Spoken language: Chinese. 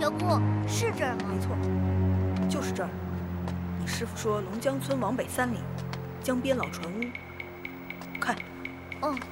小库，是这儿吗？ 没错，就是这儿。你师傅说龙江村往北3里，江边老船屋。看。 嗯。